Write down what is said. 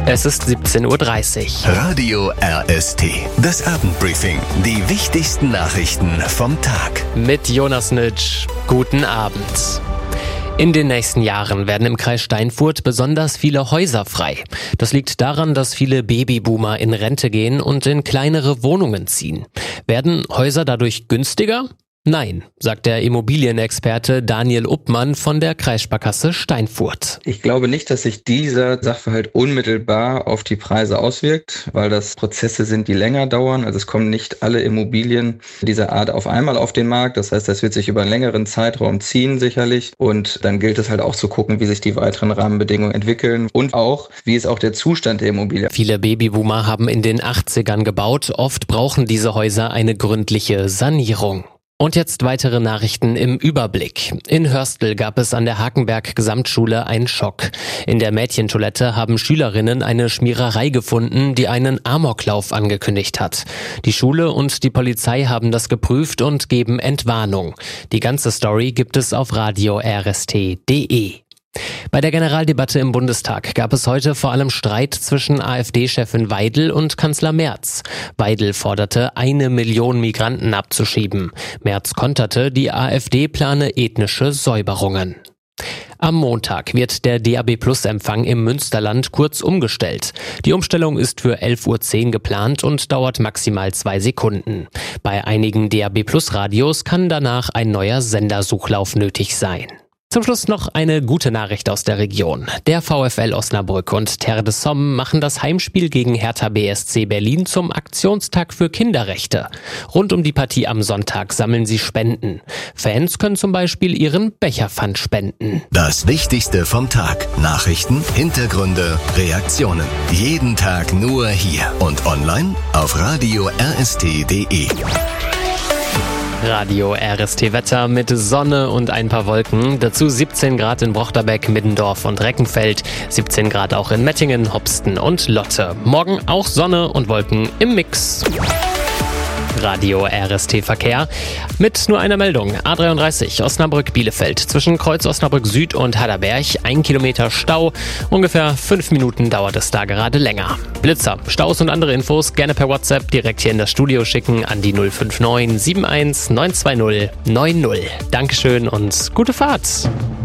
Es ist 17:30 Uhr. Radio RST. Das Abendbriefing. Die wichtigsten Nachrichten vom Tag. Mit Jonas Nitsch. Guten Abend. In den nächsten Jahren werden im Kreis Steinfurt besonders viele Häuser frei. Das liegt daran, dass viele Babyboomer in Rente gehen und in kleinere Wohnungen ziehen. Werden Häuser dadurch günstiger? Nein, sagt der Immobilienexperte Daniel Uppmann von der Kreissparkasse Steinfurt. Ich glaube nicht, dass sich dieser Sachverhalt unmittelbar auf die Preise auswirkt, weil das Prozesse sind, die länger dauern. Also es kommen nicht alle Immobilien dieser Art auf einmal auf den Markt. Das heißt, das wird sich über einen längeren Zeitraum ziehen sicherlich. Und dann gilt es halt auch zu gucken, wie sich die weiteren Rahmenbedingungen entwickeln und auch, wie ist auch der Zustand der Immobilie. Viele Babyboomer haben in den 80ern gebaut. Oft brauchen diese Häuser eine gründliche Sanierung. Und jetzt weitere Nachrichten im Überblick. In Hörstel gab es an der Hakenberg-Gesamtschule einen Schock. In der Mädchentoilette haben Schülerinnen eine Schmiererei gefunden, die einen Amoklauf angekündigt hat. Die Schule und die Polizei haben das geprüft und geben Entwarnung. Die ganze Story gibt es auf radio-rst.de. Bei der Generaldebatte im Bundestag gab es heute vor allem Streit zwischen AfD-Chefin Weidel und Kanzler Merz. Weidel forderte, 1 Million Migranten abzuschieben. Merz konterte, die AfD plane ethnische Säuberungen. Am Montag wird der DAB+-Empfang im Münsterland kurz umgestellt. Die Umstellung ist für 11:10 Uhr geplant und dauert maximal 2 Sekunden. Bei einigen DAB+-Radios kann danach ein neuer Sendersuchlauf nötig sein. Zum Schluss noch eine gute Nachricht aus der Region. Der VfL Osnabrück und Terre de Somme machen das Heimspiel gegen Hertha BSC Berlin zum Aktionstag für Kinderrechte. Rund um die Partie am Sonntag sammeln sie Spenden. Fans können zum Beispiel ihren Becherpfand spenden. Das Wichtigste vom Tag. Nachrichten, Hintergründe, Reaktionen. Jeden Tag nur hier und online auf radio-rst.de. Radio RST Wetter mit Sonne und ein paar Wolken. Dazu 17 Grad in Brochterbeck, Middendorf und Reckenfeld. 17 Grad auch in Mettingen, Hopsten und Lotte. Morgen auch Sonne und Wolken im Mix. Radio RST Verkehr mit nur einer Meldung. A33 Osnabrück-Bielefeld zwischen Kreuz Osnabrück Süd und Haderberg 1 Kilometer Stau. Ungefähr 5 Minuten dauert es da gerade länger. Blitzer, Staus und andere Infos gerne per WhatsApp direkt hier in das Studio schicken an die 059 71 920 90. Dankeschön und gute Fahrt.